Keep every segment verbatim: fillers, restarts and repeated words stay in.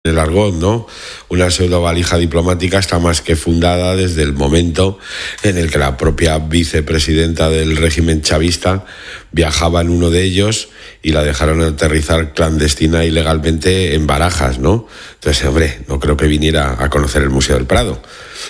el argot, ¿no? Una pseudo valija diplomática está más que fundada desde el momento en el que la propia vicepresidenta del régimen chavista viajaba en uno de ellos y la dejaron aterrizar clandestina y legalmente en Barajas, ¿no? Entonces, hombre, no creo que viniera a conocer el Museo del Prado.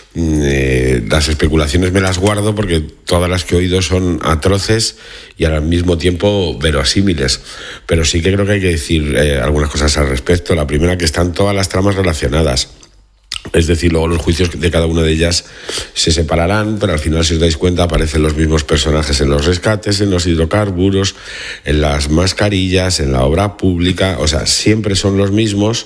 Eh, las especulaciones me las guardo porque todas las que he oído son atroces y al mismo tiempo verosímiles, pero sí que creo que hay que decir eh, algunas cosas al respecto. La primera, que están todas las tramas relacionadas. Es decir, luego los juicios de cada una de ellas se separarán, pero al final, si os dais cuenta, aparecen los mismos personajes en los rescates, en los hidrocarburos, en las mascarillas, en la obra pública. O sea, siempre son los mismos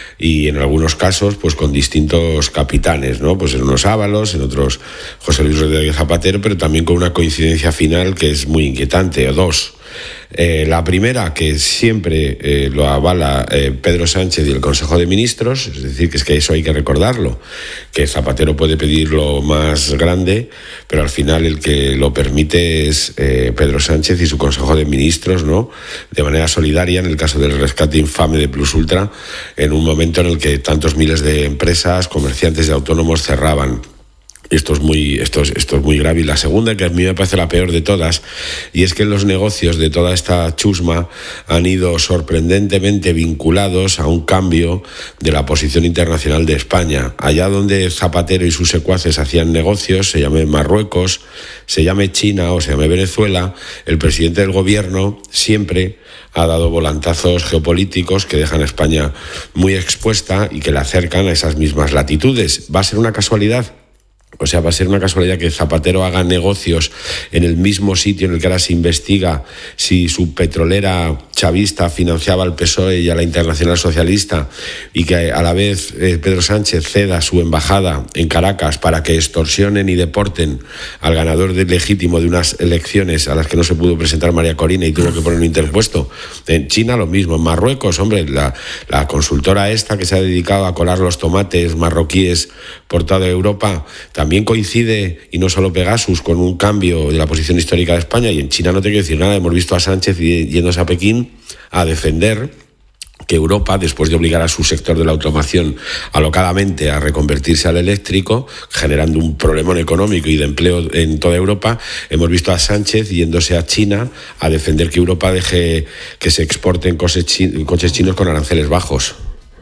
y en algunos casos pues con distintos capitanes, ¿no? Pues en unos Ábalos, en otros José Luis Rodríguez Zapatero, pero también con una coincidencia final que es muy inquietante, o dos. Eh, la primera, que siempre eh, lo avala eh, Pedro Sánchez y el Consejo de Ministros, es decir, que es que eso hay que recordarlo, que Zapatero puede pedir lo más grande, pero al final el que lo permite es eh, Pedro Sánchez y su Consejo de Ministros, ¿no? De manera solidaria, en el caso del rescate infame de Plus Ultra, en un momento en el que tantos miles de empresas, comerciantes y autónomos cerraban. Esto es muy, esto es, esto es muy grave. Y la segunda, que a mí me parece la peor de todas, y es que los negocios de toda esta chusma han ido sorprendentemente vinculados a un cambio de la posición internacional de España. Allá donde Zapatero y sus secuaces hacían negocios, se llame Marruecos, se llame China o se llame Venezuela, el presidente del gobierno siempre ha dado volantazos geopolíticos que dejan a España muy expuesta y que la acercan a esas mismas latitudes. ¿Va a ser una casualidad? O sea, va a ser una casualidad que Zapatero haga negocios en el mismo sitio en el que ahora se investiga si su petrolera chavista financiaba al P S O E y a la Internacional Socialista, y que a la vez eh, Pedro Sánchez ceda su embajada en Caracas para que extorsionen y deporten al ganador de legítimo de unas elecciones a las que no se pudo presentar María Corina y tuvo que poner un interpuesto. En China lo mismo, en Marruecos, hombre, la, la consultora esta que se ha dedicado a colar los tomates marroquíes por toda Europa, también coincide, y no solo Pegasus, con un cambio de la posición histórica de España. Y en China no te quiero decir nada, hemos visto a Sánchez yéndose a Pekín a defender que Europa, después de obligar a su sector de la automoción alocadamente a reconvertirse al eléctrico, generando un problemón económico y de empleo en toda Europa, hemos visto a Sánchez yéndose a China a defender que Europa deje que se exporten coches chinos con aranceles bajos.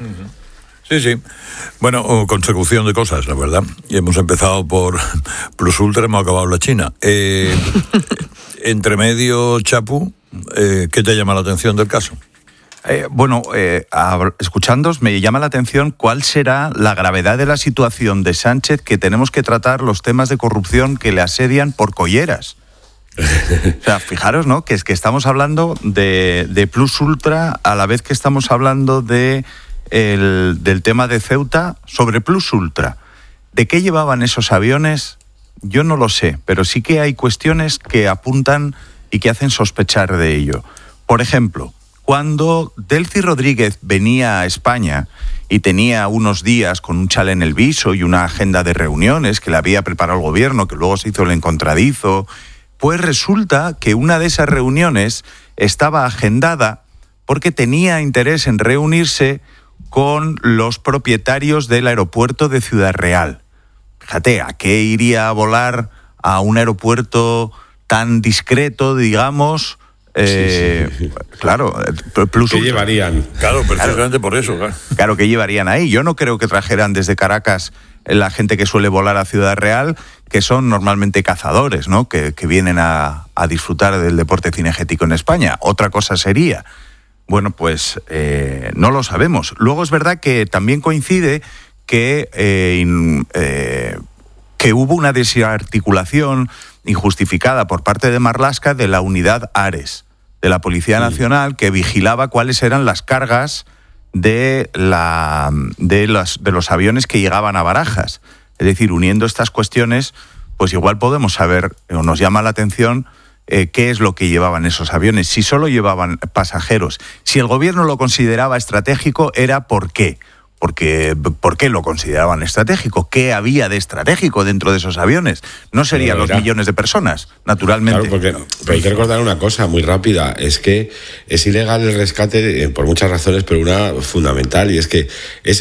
Sí, sí. Bueno, consecución de cosas, la verdad. Y hemos empezado por Plus Ultra, hemos acabado la China. Eh, entre medio, Chapu, eh, ¿qué te llama la atención del caso? Eh, bueno, eh, escuchándoos me llama la atención cuál será la gravedad de la situación de Sánchez, que tenemos que tratar los temas de corrupción que le asedian por colleras. O sea, fijaros, ¿no? Que es que estamos hablando de, de Plus Ultra a la vez que estamos hablando de el, del tema de Ceuta sobre Plus Ultra. ¿De qué llevaban esos aviones? Yo no lo sé, pero sí que hay cuestiones que apuntan y que hacen sospechar de ello. Por ejemplo, cuando Delcy Rodríguez venía a España y tenía unos días con un chale en el viso y una agenda de reuniones que le había preparado el gobierno, que luego se hizo el encontradizo, pues resulta que una de esas reuniones estaba agendada porque tenía interés en reunirse con los propietarios del aeropuerto de Ciudad Real. Fíjate, ¿a qué iría a volar a un aeropuerto tan discreto, digamos? Eh, sí, sí. Claro, Plus ¿qué llevarían? Claro, precisamente por eso. Claro. claro, ¿qué llevarían ahí? Yo no creo que trajeran desde Caracas la gente que suele volar a Ciudad Real, que son normalmente cazadores, ¿no? Que, que vienen a, a disfrutar del deporte cinegético en España. Otra cosa sería... Bueno, pues eh, no lo sabemos. Luego es verdad que también coincide que, eh, in, eh, que hubo una desarticulación injustificada por parte de Marlaska de la unidad Ares, de la Policía Nacional, que vigilaba cuáles eran las cargas de, la, de, los, de los aviones que llegaban a Barajas. Es decir, uniendo estas cuestiones, pues igual podemos saber, o nos llama la atención, Eh, qué es lo que llevaban esos aviones, si solo llevaban pasajeros. Si el gobierno lo consideraba estratégico, era ¿por qué? Porque, ¿por qué lo consideraban estratégico? ¿Qué había de estratégico dentro de esos aviones? No serían los millones de personas, naturalmente. Claro, porque pero hay que recordar una cosa muy rápida, es que es ilegal el rescate por muchas razones, pero una fundamental, y es que es